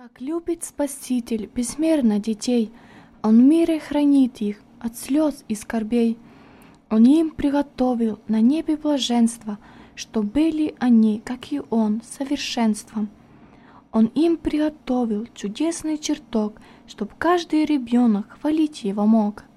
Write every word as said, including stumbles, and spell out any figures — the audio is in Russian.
Как любит Спаситель безмерно детей, Он в мире хранит их от слез и скорбей. Он им приготовил на небе блаженство, что были они, как и Он, совершенством. Он им приготовил чудесный чертог, чтоб каждый ребенок хвалить Его мог.